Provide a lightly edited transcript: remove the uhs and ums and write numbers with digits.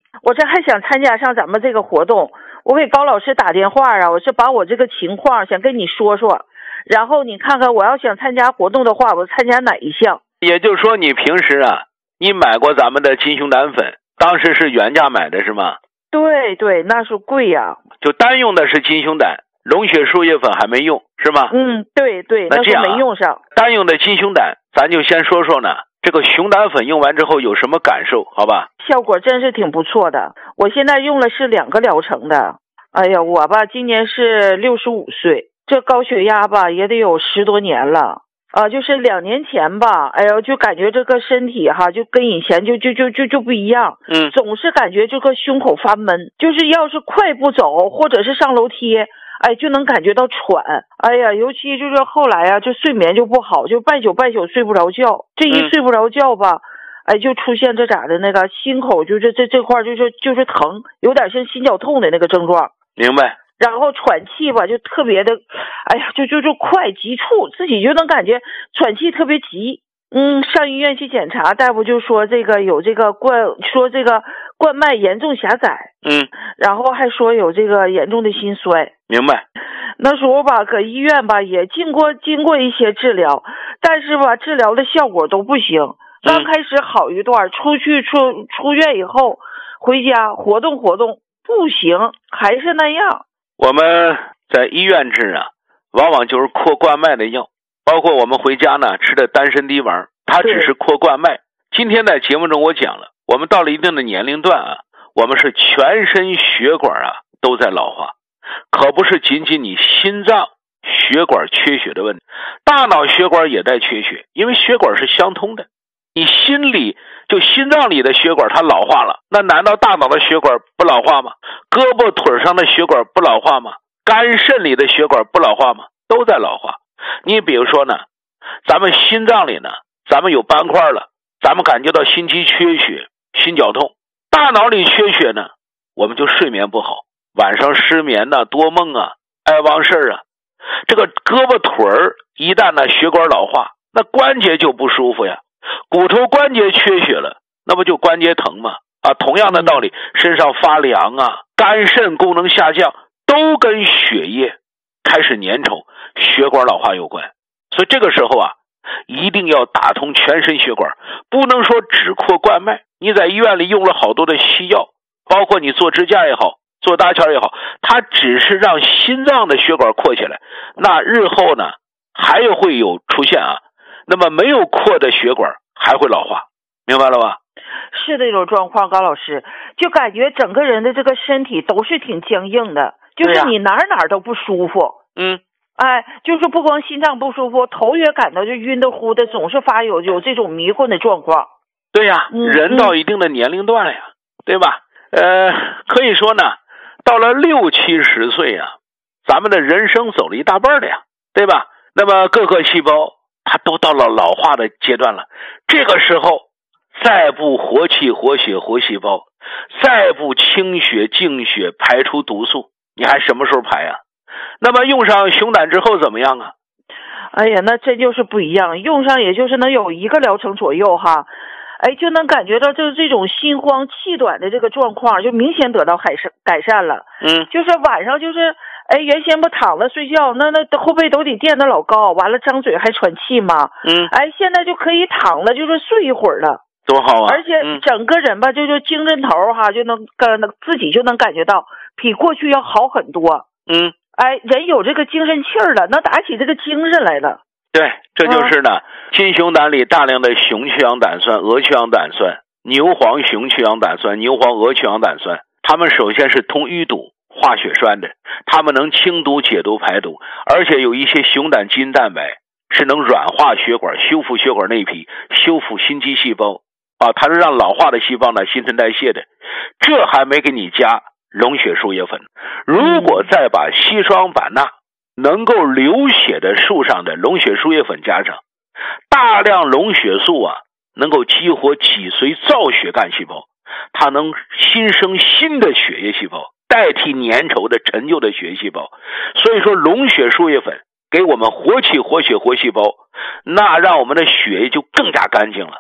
我这还想参加上咱们这个活动，我给高老师打电话啊，我是把我这个情况想跟你说说，然后你看看我要想参加活动的话，我参加哪一项？ 也就是说你平时啊，你买过咱们的金熊胆粉，当时是原价买的是吗？ 对对，那是贵呀。 就单用的是金熊胆，龙血树叶粉还没用是吗？ 对对， 那这样没用上。 单用的金熊胆，咱就先说说呢，这个熊胆粉用完之后有什么感受？好吧？ 效果真是挺不错的，我现在用了是2个疗程的。哎呀，我吧今年是65岁，这高血压吧也得有10多年了。就是2年前吧，哎呀，就感觉这个身体哈，就跟以前就不一样。总是感觉这个胸口发闷，就是要是快步走或者是上楼梯，哎，就能感觉到喘。哎呀，尤其就是后来啊，就睡眠就不好，就半宿睡不着觉。这一睡不着觉吧，哎，就出现这咋的那个心口就是这块就是疼，有点像心绞痛的那个症状。 明白。 然后喘气吧，就特别的，哎呀，就快急促，自己就能感觉喘气特别急。上医院去检查，大夫就说这个有这个冠脉严重狭窄。然后还说有这个严重的心衰。 明白。 那时候吧，搁医院吧也经过一些治疗，但是吧治疗的效果都不行。刚开始好一段，出院以后回家活动不行，还是那样。 我们在医院治啊，往往就是扩冠脉的药，包括我们回家呢吃的丹参滴丸，它只是扩冠脉。今天在节目中我讲了，我们到了一定的年龄段啊，我们是全身血管啊都在老化，可不是仅仅你心脏血管缺血的问题，大脑血管也在缺血，因为血管是相通的。你心脏里的血管它老化了，那难道大脑的血管不老化吗？胳膊腿上的血管不老化吗？肝肾里的血管不老化吗？都在老化。你比如说呢，咱们心脏里呢，咱们有斑块了，咱们感觉到心肌缺血，心绞痛。大脑里缺血呢，我们就睡眠不好，晚上失眠啊，多梦啊，爱忘事啊。这个胳膊腿儿一旦呢血管老化，那关节就不舒服呀。骨头关节缺血了，那不就关节疼吗？同样的道理，身上发凉啊，肝肾功能下降，都跟血液开始粘稠，血管老化有关。所以这个时候啊，一定要打通全身血管，不能说只扩冠脉。你在医院里用了好多的西药，包括你做支架也好，做搭桥也好，它只是让心脏的血管扩起来，那日后呢还会有出现啊，那么没有扩的血管还会老化，明白了吧？ 是这种状况，高老师，就感觉整个人的这个身体都是挺僵硬的，就是你哪都不舒服。就是不光心脏不舒服，头也感到就晕的乎的，总是发有这种迷混的状况。 对呀，人到一定的年龄段了呀，对吧？可以说呢，到了60、70岁啊，咱们的人生走了一大半了呀，对吧？那么各个细胞它都到了老化的阶段了，这个时候再不活气活血活细胞，再不清血净血排出毒素，你还什么时候排啊？那么用上熊胆之后怎么样啊？ 哎呀，那真就是不一样，用上也就是能有1个疗程左右哈，哎，就能感觉到就是这种心慌气短的这个状况就明显得到改善了。就是晚上就是原先不躺着睡觉，那后背都得垫得老高，完了张嘴还喘气嘛。现在就可以躺了，就是睡一会儿了， 多好啊！ 而且整个人吧，就精神头哈，就能自己就能感觉到比过去要好很多。人有这个精神气儿了，能打起这个精神来了。 对，这就是呢，金熊胆里大量的雄去氧胆酸、鹅去氧胆酸、牛黄雄去氧胆酸、牛黄鹅去氧胆酸，它们首先是通淤堵、化血栓的，它们能清毒、解毒、排毒，而且有一些熊胆基因蛋白是能软化血管、修复血管内皮、修复心肌细胞它是让老化的细胞呢新陈代谢的。这还没给你加龙血树叶粉，如果再把硒霜板钠能够流血的树上的龙血树叶粉加上，大量龙血素啊，能够激活脊髓造血干细胞，它能新生新的血液细胞，代替粘稠的陈旧的血液细胞。所以说龙血树叶粉给我们活气活血活细胞，那让我们的血液就更加干净了。